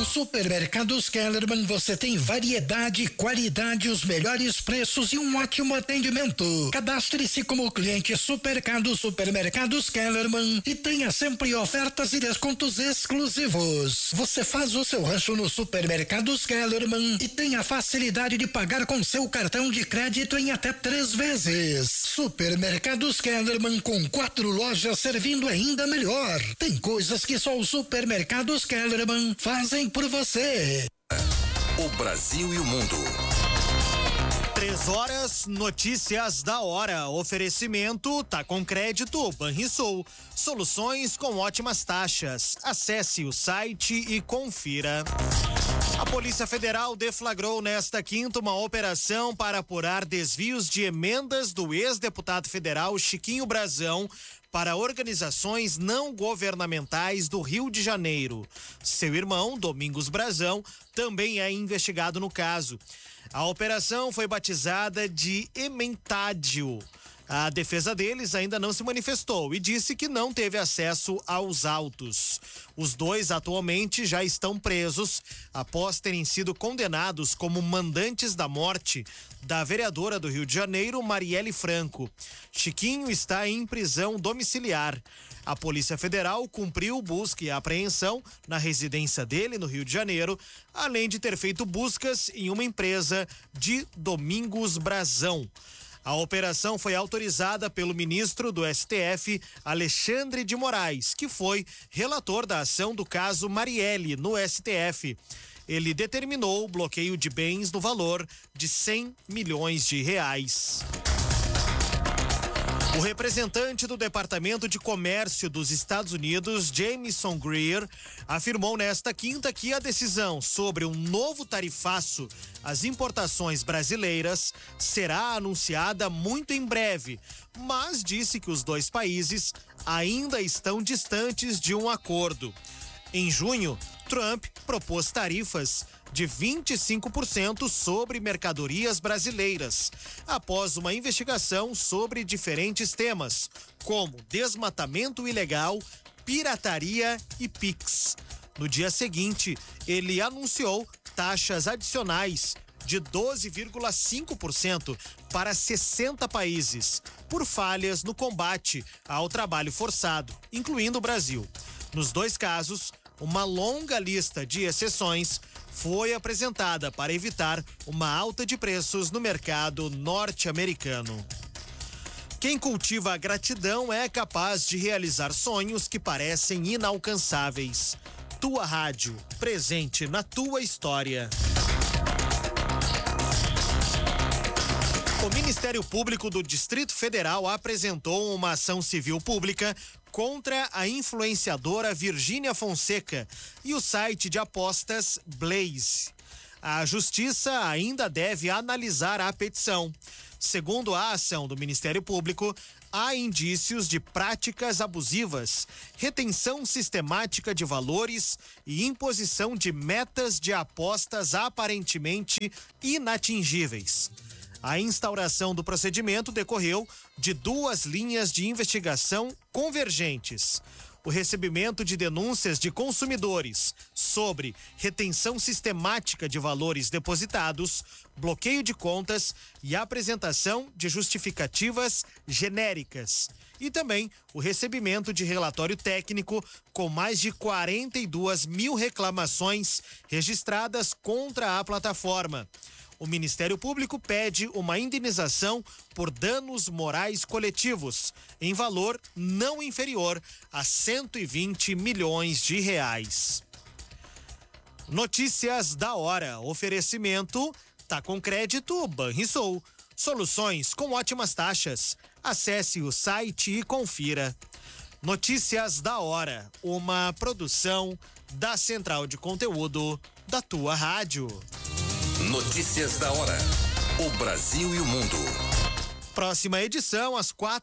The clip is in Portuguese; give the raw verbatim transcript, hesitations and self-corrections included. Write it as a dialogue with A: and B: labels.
A: Supermercados Kellerman você tem variedade, qualidade, os melhores preços e um ótimo atendimento. Cadastre-se como cliente Supermercados Supermercados Kellerman e tenha sempre ofertas e descontos exclusivos. Você faz o seu rancho no Supermercados Kellerman e tem a facilidade de pagar com seu cartão de crédito em até três vezes. Supermercados Kellerman com quatro lojas servindo ainda melhor. Tem coisas que só os Supermercados Kellerman fazem por você.
B: O Brasil e o mundo.
C: Três horas, notícias da hora. Oferecimento, tá com crédito, Banrisul. Soluções com ótimas taxas. Acesse o site e confira. A Polícia Federal deflagrou nesta quinta uma operação para apurar desvios de emendas do ex-deputado federal Chiquinho Brazão para organizações não governamentais do Rio de Janeiro. Seu irmão, Domingos Brazão, também é investigado no caso. A operação foi batizada de Ementádio. A defesa deles ainda não se manifestou e disse que não teve acesso aos autos. Os dois atualmente já estão presos após terem sido condenados como mandantes da morte da vereadora do Rio de Janeiro, Marielle Franco. Chiquinho está em prisão domiciliar. A Polícia Federal cumpriu busca e apreensão na residência dele no Rio de Janeiro, além de ter feito buscas em uma empresa de Domingos Brazão. A operação foi autorizada pelo ministro do S T F, Alexandre de Moraes, que foi relator da ação do caso Marielle no S T F. Ele determinou o bloqueio de bens no valor de cem milhões de reais. O representante do Departamento de Comércio dos Estados Unidos, Jameson Greer, afirmou nesta quinta que a decisão sobre um novo tarifaço às importações brasileiras será anunciada muito em breve, mas disse que os dois países ainda estão distantes de um acordo. Em junho, Trump propôs tarifas de vinte e cinco por cento sobre mercadorias brasileiras, após uma investigação sobre diferentes temas, como desmatamento ilegal, pirataria e Pix. No dia seguinte, ele anunciou taxas adicionais de doze vírgula cinco por cento para sessenta países, por falhas no combate ao trabalho forçado, incluindo o Brasil. Nos dois casos, uma longa lista de exceções foi apresentada para evitar uma alta de preços no mercado norte-americano. Quem cultiva a gratidão é capaz de realizar sonhos que parecem inalcançáveis. Tua Rádio, presente na tua história. O Ministério Público do Distrito Federal apresentou uma ação civil pública contra a influenciadora Virgínia Fonseca e o site de apostas Blaze. A Justiça ainda deve analisar a petição. Segundo a ação do Ministério Público, há indícios de práticas abusivas, retenção sistemática de valores e imposição de metas de apostas aparentemente inatingíveis. A instauração do procedimento decorreu de duas linhas de investigação convergentes: o recebimento de denúncias de consumidores sobre retenção sistemática de valores depositados, bloqueio de contas e apresentação de justificativas genéricas, e também o recebimento de relatório técnico com mais de quarenta e duas mil reclamações registradas contra a plataforma. O Ministério Público pede uma indenização por danos morais coletivos, em valor não inferior a cento e vinte milhões de reais. Notícias da hora. Oferecimento, tá com crédito, Banrisul. Soluções com ótimas taxas. Acesse o site e confira. Notícias da hora. Uma produção da Central de Conteúdo da tua rádio.
B: Notícias da hora. O Brasil e o mundo.
C: Próxima edição, às quatro